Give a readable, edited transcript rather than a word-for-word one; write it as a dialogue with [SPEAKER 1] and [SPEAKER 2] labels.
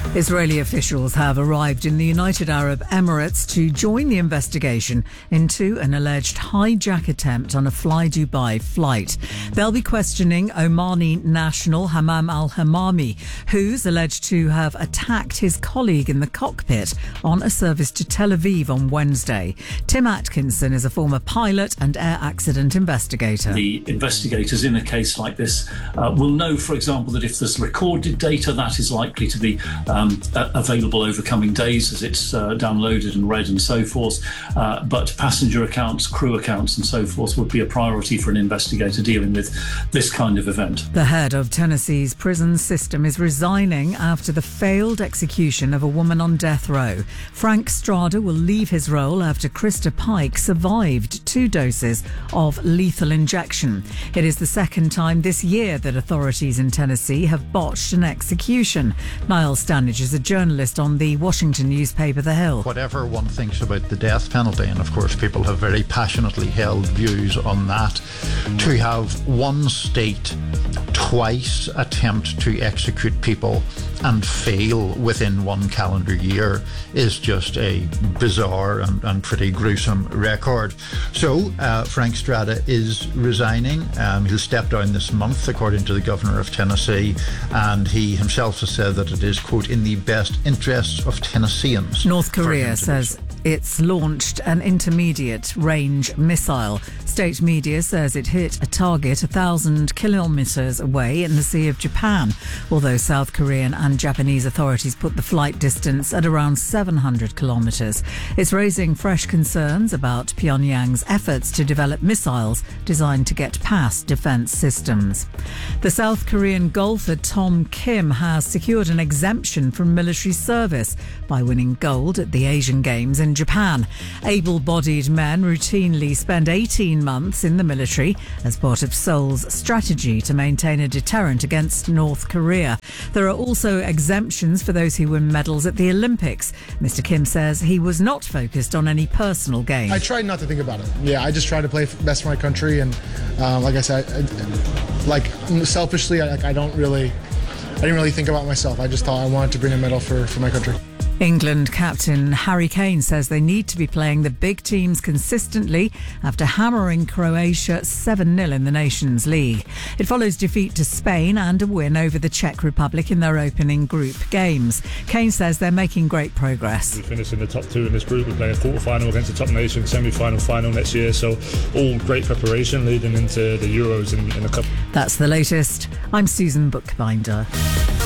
[SPEAKER 1] Israeli officials have arrived in the United Arab Emirates to join the investigation into an alleged hijack attempt on a Fly Dubai flight. They'll be questioning Omani national Hammam al-Hamami, who's alleged to have attacked his colleague in the cockpit on a service to Tel Aviv on Wednesday. Tim Atkinson is a former pilot and air accident investigator.
[SPEAKER 2] The investigators in a case like this will know, for example, that if there's recorded data, that is likely to be available over coming days as it's downloaded and read and so forth. But passenger accounts, crew accounts and so forth would be a priority for an investigator dealing with this kind of event.
[SPEAKER 1] The head of Tennessee's prison system is resigning after the failed execution of a woman on death row. Frank Strada will leave his role after Krista Pike survived 2 doses of lethal injection. It is the second time this year that authorities in Tennessee have botched an execution. Niall Stanage is a journalist on the Washington newspaper The Hill.
[SPEAKER 3] Whatever one thinks about the death penalty, and of course people have very passionately held views on that, to have one state twice attempt to execute people and fail within 1 calendar year is just a bizarre and pretty gruesome record. So Frank Strada is resigning. He'll step down this month, according to the governor of Tennessee, and he himself has said that it is, quote, in the best interests of Tennesseans.
[SPEAKER 1] North Korea says it's launched an intermediate range missile. State media says it hit a target 1,000 kilometres away in the Sea of Japan, although South Korean and Japanese authorities put the flight distance at around 700 kilometres. It's raising fresh concerns about Pyongyang's efforts to develop missiles designed to get past defence systems. The South Korean golfer Tom Kim has secured an exemption from military service by winning gold at the Asian Games in Japan. Able-bodied men routinely spend 18 months in the military as part of Seoul's strategy to maintain a deterrent against North Korea. There are also exemptions for those who win medals at the Olympics. Mr. Kim says he was not focused on any personal gain.
[SPEAKER 4] I tried not to think about it. Yeah, I just tried to play best for my country, and like I said, selfishly, I didn't really think about myself. I just thought I wanted to bring a medal for my country.
[SPEAKER 1] England captain Harry Kane says they need to be playing the big teams consistently after hammering Croatia 7-0 in the Nations League. It follows defeat to Spain and a win over the Czech Republic in their opening group games. Kane says they're making great progress.
[SPEAKER 5] We finished in the top 2 in this group. We're playing a quarter-final against the top nation, semi-final, final next year. So all great preparation leading into the Euros in a couple.
[SPEAKER 1] That's the latest. I'm Susan Bookbinder.